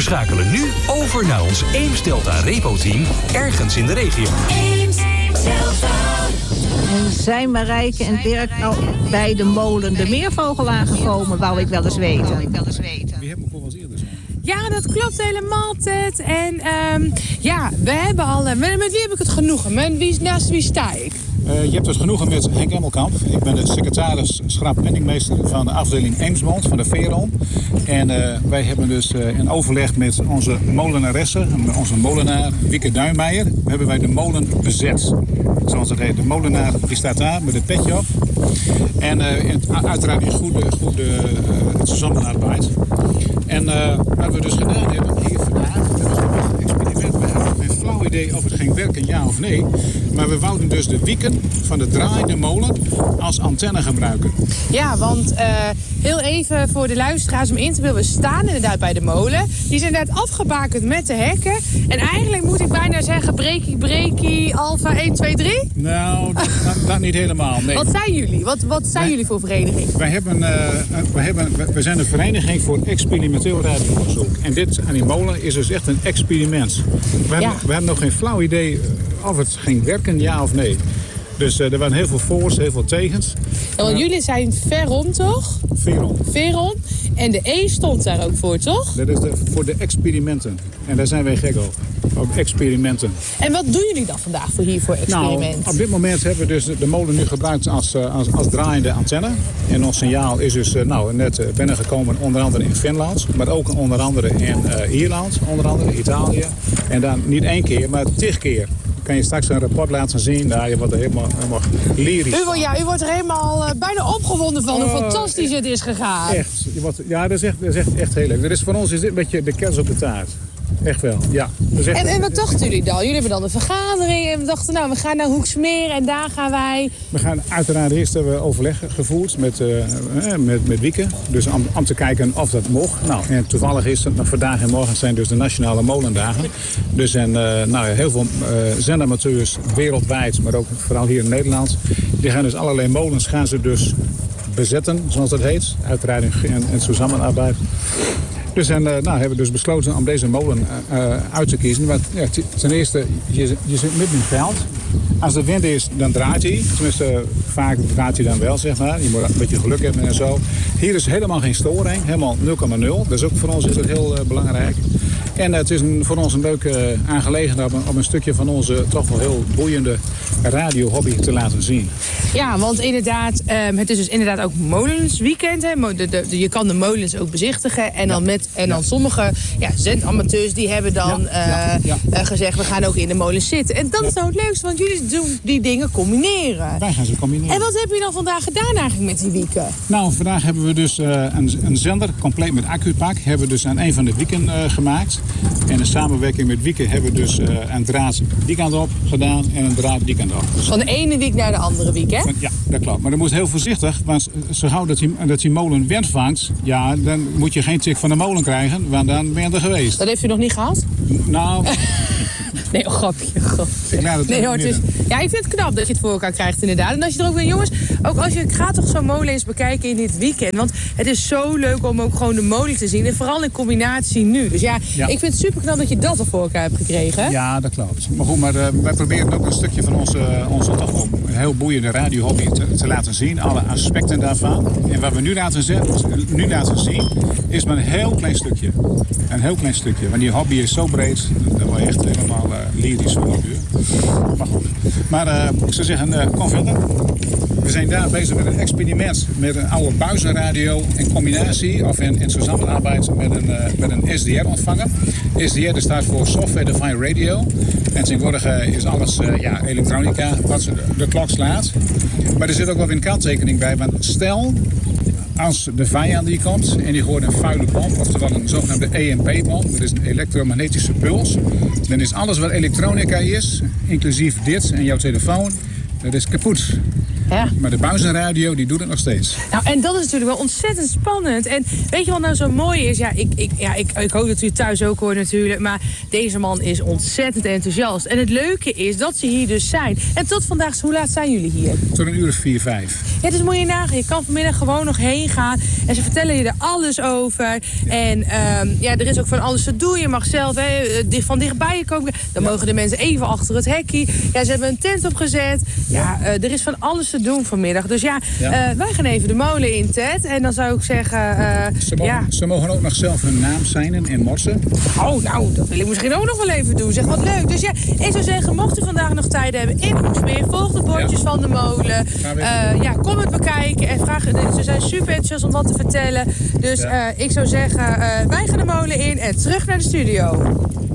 We schakelen nu over naar ons Eems-Delta Repo-team ergens in de regio. En zijn Marijke en Dirk nou bij de molen de Meervogel aangekomen, wou ik wel eens weten. Wie hebben we al eens eerder zijn? Ja, dat klopt helemaal, Ted. En we hebben al... Met wie heb ik het genoegen? Naast wie sta ik? Je hebt dus genoegen met Henk Emmelkamp. Ik ben de secretaris schrap-penningmeester van de afdeling Eemsmond van de Veron. En wij hebben dus in overleg met onze molenaresse, onze molenaar Wieke Duinmeijer, hebben wij de molen bezet. Zoals het heet. De molenaar die staat daar met het petje op. En uiteraard in goede seizoenarbeid. En wat we dus gedaan hebben hier vandaag, we hebben een experiment. We hebben geen flauw idee of het ging werken, ja of nee. Maar we wouden dus de wieken van de draaiende molen als antenne gebruiken. Ja, want heel even voor de luisteraars om in te beelden. We staan inderdaad bij de molen. Die is inderdaad afgebakend met de hekken. En eigenlijk moet ik bijna zeggen breakie, alfa 1, 2, 3? Nou, dat niet helemaal, nee. Wat zijn jullie? Wat zijn jullie voor vereniging? We zijn een vereniging voor experimenteel radioonderzoek. En dit aan die molen is dus echt een experiment. We hebben nog geen flauw idee of het ging werken, ja of nee. Dus er waren heel veel voor's, heel veel tegens. Ja, want jullie zijn Veron, toch? Veron. En de E stond daar ook voor, toch? Dat is voor de experimenten. En daar zijn wij gek op. Op experimenten. En wat doen jullie dan vandaag voor experiment? Nou, op dit moment hebben we dus de molen nu gebruikt als draaiende antenne. En ons signaal is dus net binnengekomen onder andere in Finland. Maar ook onder andere in Ierland, onder andere Italië. En dan niet 1 keer, maar 10 keer. Kan je straks een rapport laten zien. Nou, je wordt er helemaal lyrisch. U wordt er helemaal bijna opgewonden van hoe fantastisch het is gegaan. Echt. Dat is echt heel leuk. Voor ons is dit een beetje de kers op de taart. Echt wel, ja. En wat dachten jullie dan? Jullie hebben dan een vergadering en we dachten, we gaan naar Hoeksmeer en daar gaan wij... We gaan uiteraard eerst hebben we overleg gevoerd met Wieke. Dus om te kijken of dat mocht. Nou, en toevallig is het, vandaag en morgen zijn dus de Nationale Molendagen. Dus heel veel zendamateurs wereldwijd, maar ook vooral hier in Nederland. Die gaan dus allerlei molens gaan ze dus bezetten, zoals dat heet. Uiteraard in samenarbeid. Dus hebben we dus besloten om deze molen uit te kiezen. Maar ten eerste, je zit midden in het veld. Als de wind is, dan draait hij. Tenminste, vaak draait hij dan wel, zeg maar. Je moet een beetje geluk hebben en zo. Hier is helemaal geen storing, helemaal 0,0. Dus ook voor ons is dat heel belangrijk. En het is voor ons een leuke aangelegenheid om een stukje van onze toch wel heel boeiende radiohobby te laten zien. Ja, want inderdaad, het is dus inderdaad ook molensweekend. Hè? Je kan de molens ook bezichtigen. En dan sommige zendamateurs die hebben dan gezegd, we gaan ook in de molens zitten. En dat is nou het leukste, want jullie doen die dingen combineren. Wij gaan ze combineren. En wat heb je dan vandaag gedaan eigenlijk met die wieken? Nou, vandaag hebben we dus een zender, compleet met accupak, hebben we dus aan een van de wieken gemaakt. En in samenwerking met Wieke hebben we dus een draad die kant op gedaan en een draad die kant op. Dus van de ene wiek naar de andere wiek, hè? Ja, dat klopt. Maar dan moet heel voorzichtig, want zo gauw dat die molen wind vangt, ja, dan moet je geen tik van de molen krijgen, want dan ben je er geweest. Dat heeft u nog niet gehad? Nou... Nee, grapje. Ik vind het knap dat je het voor elkaar krijgt inderdaad. En als je er ook weer, jongens, ga toch zo'n molen eens bekijken in dit weekend. Want het is zo leuk om ook gewoon de molen te zien. En vooral in combinatie nu. Dus ik vind het super knap dat je dat al voor elkaar hebt gekregen. Ja, dat klopt. Maar goed, wij proberen ook een stukje van onze toch wel heel boeiende radiohobby te laten zien. Alle aspecten daarvan. En wat we nu laten zien, is maar een heel klein stukje. Een heel klein stukje. Want die hobby is zo breed, daar word je echt helemaal lyrisch voor. Maar goed. Maar ik zou zeggen, kom verder. We zijn daar bezig met een experiment met een oude buizenradio in combinatie of in samenarbeid met een SDR-ontvanger. SDR staat voor Software Defined Radio. En tegenwoordig is alles elektronica wat de klok slaat. Maar er zit ook wel weer een kanttekening bij. Want stel, als de vijand die komt en die hoort een vuile bom, oftewel een zogenaamde EMP-bom, dat is een elektromagnetische puls, dan is alles wat elektronica is, inclusief dit en jouw telefoon, dat is kapot. Ja. Maar de buizenradio, die doet het nog steeds. Nou, en dat is natuurlijk wel ontzettend spannend. En weet je wat nou zo mooi is? Ja, ik hoop dat u het thuis ook hoort natuurlijk. Maar deze man is ontzettend enthousiast. En het leuke is dat ze hier dus zijn. En tot vandaag, hoe laat zijn jullie hier? Tot 4:05. Ja, dus moet je nagaan. Je kan vanmiddag gewoon nog heen gaan. En ze vertellen je er alles over. En er is ook van alles te doen. Je mag zelf van dichtbij je komen. Dan mogen de mensen even achter het hekje. Ja, ze hebben een tent opgezet. Ja, er is van alles te doen vanmiddag. Dus wij gaan even de molen in, Ted. En dan zou ik zeggen... Ze mogen ook nog zelf hun naam signen en morsen. Oh, nou, dat wil ik misschien ook nog wel even doen. Zeg, wat leuk. Dus ja, ik zou zeggen, mocht u vandaag nog tijd hebben in Hoeksmeer, volg de bordjes van de molen. Kom het bekijken en vraag. Ze zijn super enthousiast om wat te vertellen. Dus ik zou zeggen, wij gaan de molen in en terug naar de studio.